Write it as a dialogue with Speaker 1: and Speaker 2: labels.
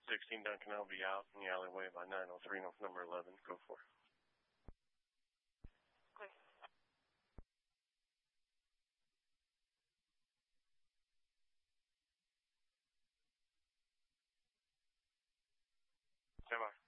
Speaker 1: 16 Duncan, I'll be out in the alleyway by 903 North number 11. Go for it.
Speaker 2: Clear.
Speaker 1: Stand by.